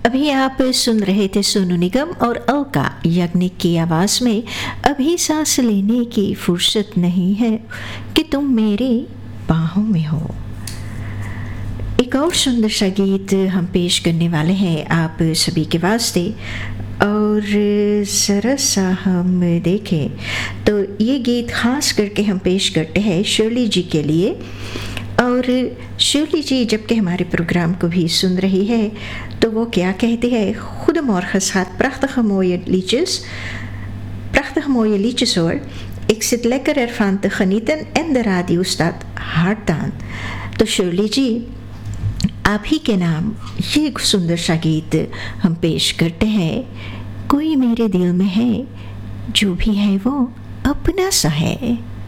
अभी आप सुन रहे थे सोनू निगम और अलका याग्निक की आवाज़ में अभी सांस लेने की फुर्सत नहीं है कि तुम मेरे बाहों में हो। एक और सुंदर सा गीत हम पेश करने वाले हैं आप सभी के वास्ते, और ज़रा सा हम देखें तो ये गीत ख़ास करके हम पेश करते हैं शर्ली जी के लिए। और शर्ली जी जबकि हमारे प्रोग्राम को भी सुन रही है तो वो क्या कहती है, Goedemorgen schat, prachtige mooie liedjes hoor. Ik zit lekker ervan te genieten en de radio staat hard aan. तो शर्ली जी आप ही के नाम ये सुंदर सा गीत हम पेश करते हैं। कोई मेरे दिल में है, जो भी है वो अपना सा है।